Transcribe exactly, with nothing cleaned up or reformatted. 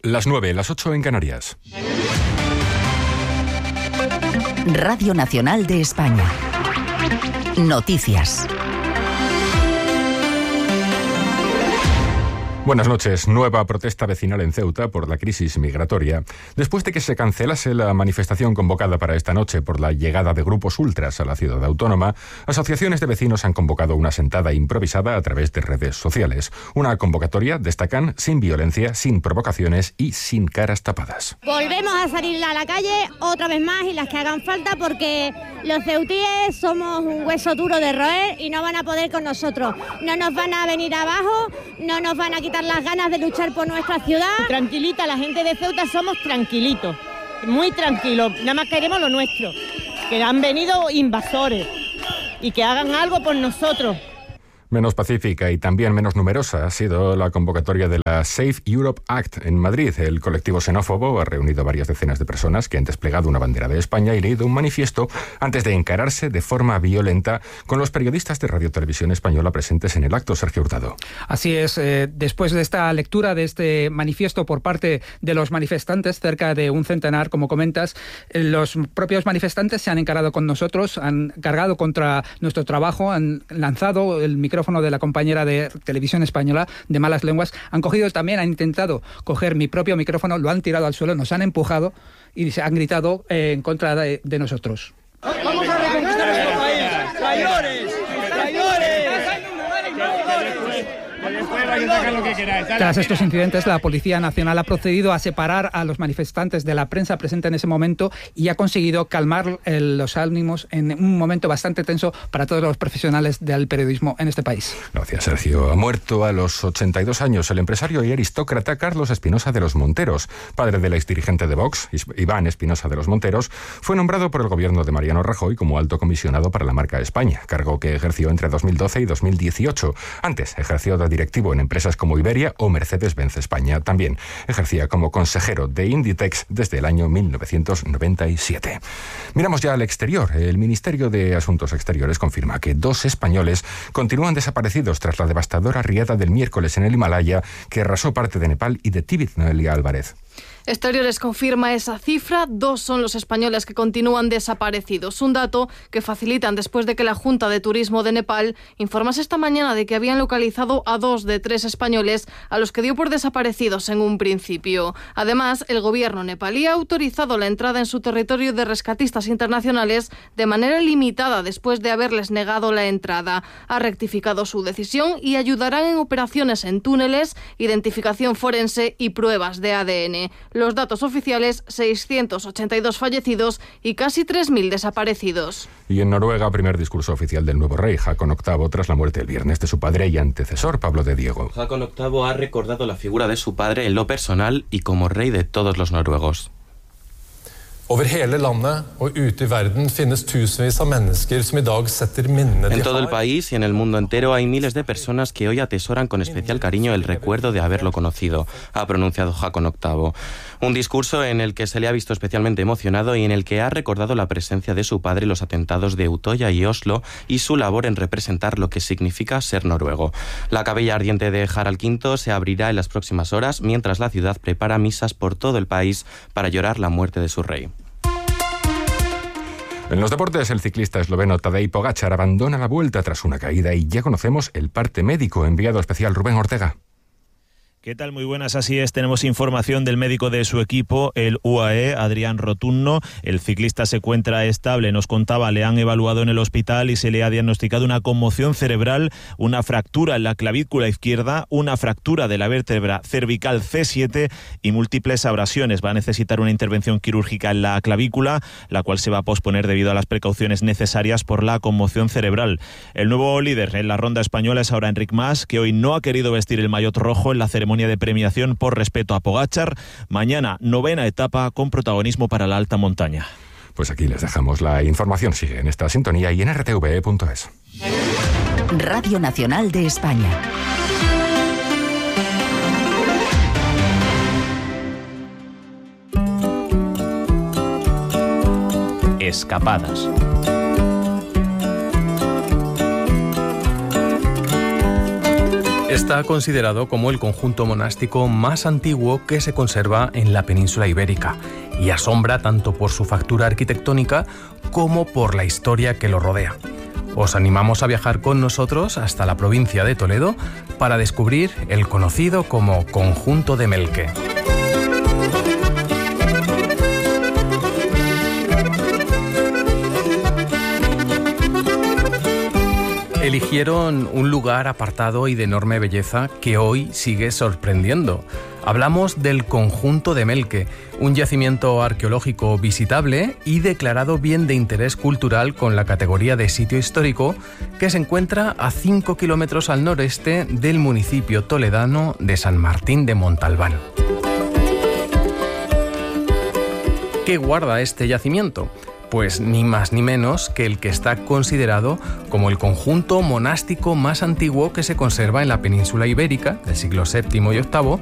Las nueve, las ocho en Canarias. Radio Nacional de España. Noticias. Buenas noches. Nueva protesta vecinal en Ceuta por la crisis migratoria. Después de que se cancelase la manifestación convocada para esta noche por la llegada de grupos ultras a la ciudad autónoma, asociaciones de vecinos han convocado una sentada improvisada a través de redes sociales. Una convocatoria, destacan, sin violencia, sin provocaciones y sin caras tapadas. Volvemos a salir a la calle otra vez más y las que hagan falta, porque los ceutíes somos un hueso duro de roer y no van a poder con nosotros. No nos van a venir abajo, no nos van a quitar las ganas de luchar por nuestra ciudad. Tranquilita, la gente de Ceuta somos tranquilitos, muy tranquilos, nada más queremos lo nuestro, que han venido invasores y que hagan algo por nosotros. Menos pacífica y también menos numerosa ha sido la convocatoria de la Safe Europe Act en Madrid. El colectivo xenófobo ha reunido varias decenas de personas que han desplegado una bandera de España y leído un manifiesto antes de encararse de forma violenta con los periodistas de Radio Televisión Española presentes en el acto. Sergio Hurtado. Así es, eh, después de esta lectura de este manifiesto por parte de los manifestantes, cerca de un centenar, como comentas, eh, los propios manifestantes se han encarado con nosotros, han cargado contra nuestro trabajo, han lanzado el micrófono de la compañera de Televisión Española de malas lenguas, han cogido también, han intentado coger mi propio micrófono, lo han tirado al suelo, nos han empujado y se han gritado eh, en contra de, de nosotros. ¡Vamos a reconquistar nuestro país! ¡Traidores! ¡Traidores! Tras estos incidentes, la Policía Nacional ha procedido a separar a los manifestantes de la prensa presente en ese momento y ha conseguido calmar eh, los ánimos en un momento bastante tenso para todos los profesionales del periodismo en este país. Gracias, Sergio. Ha muerto a los ochenta y dos años el empresario y aristócrata Carlos Espinosa de los Monteros. Padre del exdirigente de Vox, Iván Espinosa de los Monteros, fue nombrado por el gobierno de Mariano Rajoy como alto comisionado para la marca España, cargo que ejerció entre dos mil doce y dos mil dieciocho. Antes ejerció de directivo en empresas como Iberia o Mercedes-Benz España. También ejercía como consejero de Inditex desde el año mil novecientos noventa y siete. Miramos ya al exterior. El Ministerio de Asuntos Exteriores confirma que dos españoles continúan desaparecidos tras la devastadora riada del miércoles en el Himalaya que arrasó parte de Nepal y de Tíbet. Noelia Álvarez. Exteriores confirma esa cifra. Dos son los españoles que continúan desaparecidos. Un dato que facilitan después de que la Junta de Turismo de Nepal informase esta mañana de que habían localizado a dos de tres españoles a los que dio por desaparecidos en un principio. Además, el gobierno nepalí ha autorizado la entrada en su territorio de rescatistas internacionales de manera limitada después de haberles negado la entrada. Ha rectificado su decisión y ayudarán en operaciones en túneles, identificación forense y pruebas de A D N. Los datos oficiales, seiscientos ochenta y dos fallecidos y casi tres mil desaparecidos. Y en Noruega, primer discurso oficial del nuevo rey, Haakon octavo, tras la muerte el viernes de su padre y antecesor, Pablo de Diego. Haakon octavo ha recordado la figura de su padre en lo personal y como rey de todos los noruegos. Over hele landet og ute I verden finnes tusenvis av mennesker som I dag setter minnene de har. En todo el país y en el mundo entero hay miles de personas que hoy atesoran con especial cariño el recuerdo de haberlo conocido, ha pronunciado Haakon octavo. Un discurso en el que se le ha visto especialmente emocionado y en el que ha recordado la presencia de su padre en los atentados de Utoya y Oslo y su labor en representar lo que significa ser noruego. La capilla ardiente de Harald quinto se abrirá en las próximas horas mientras la ciudad prepara misas por todo el país para llorar la muerte de su rey. En los deportes, el ciclista esloveno Tadej Pogačar abandona la Vuelta tras una caída y ya conocemos el parte médico. Enviado especial Rubén Ortega. ¿Qué tal? Muy buenas, así es. Tenemos información del médico de su equipo, el U A E, Adrián Rotunno. El ciclista se encuentra estable, nos contaba, le han evaluado en el hospital y se le ha diagnosticado una conmoción cerebral, una fractura en la clavícula izquierda, una fractura de la vértebra cervical C siete y múltiples abrasiones. Va a necesitar una intervención quirúrgica en la clavícula, la cual se va a posponer debido a las precauciones necesarias por la conmoción cerebral. El nuevo líder en la ronda española es ahora Enric Mas, que hoy no ha querido vestir el maillot rojo en la ceremonia de premiación por respeto a Pogačar. Mañana, novena etapa con protagonismo para la alta montaña. Pues aquí les dejamos. La información sigue en esta sintonía y en r t v e punto es. Radio Nacional de España. Escapadas. Está considerado como el conjunto monástico más antiguo que se conserva en la península ibérica y asombra tanto por su factura arquitectónica como por la historia que lo rodea. Os animamos a viajar con nosotros hasta la provincia de Toledo para descubrir el conocido como Conjunto de Melque. Eligieron un lugar apartado y de enorme belleza que hoy sigue sorprendiendo. Hablamos del Conjunto de Melque, un yacimiento arqueológico visitable y declarado bien de interés cultural con la categoría de sitio histórico, que se encuentra a cinco kilómetros al noreste del municipio toledano de San Martín de Montalbán. ¿Qué guarda este yacimiento? Pues ni más ni menos que el que está considerado como el conjunto monástico más antiguo que se conserva en la península ibérica del siglo séptimo y octavo